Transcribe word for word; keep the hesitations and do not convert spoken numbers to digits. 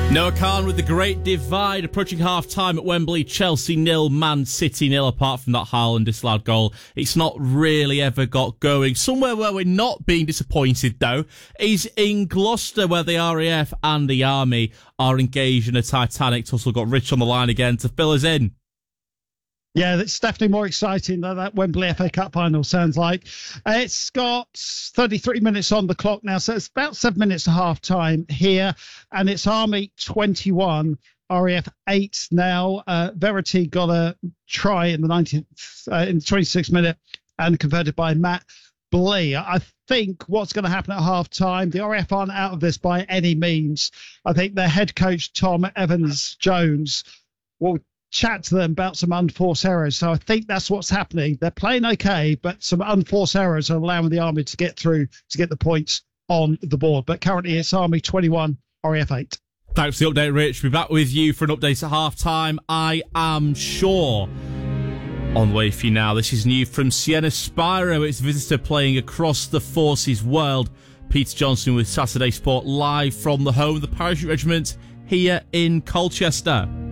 Noah Khan with the Great Divide approaching half-time at Wembley. Chelsea nil, Man City nil. Apart from that Haaland disallowed goal, it's not really ever got going. Somewhere where we're not being disappointed, though, is in Gloucester, where the R A F and the Army are engaged in a titanic tussle. Got Rich on the line again to fill us in. Yeah, it's definitely more exciting than that Wembley F A Cup final sounds like. Uh, it's got thirty-three minutes on the clock now, so it's about seven minutes to half time here. And it's Army twenty-one, R A F eight now. Uh, Verity got a try in the nineteenth, uh, in the twenty-sixth minute and converted by Matt Blee. I think what's going to happen at half time, the R A F aren't out of this by any means. I think their head coach, Tom Evans-Jones, will chat to them about some unforced errors. So I think that's what's happening. They're playing okay, but some unforced errors are allowing the Army to get through to get the points on the board. But currently it's Army twenty-one, R A F eight. Thanks for the update, Rich. We'll be back with you for an update at half-time, I am sure. On the way for you now, this is new from Sienna Spiro. It's visitor playing across the forces world. Peter Johnson with Saturday Sport live from the home of the Parachute Regiment here in Colchester.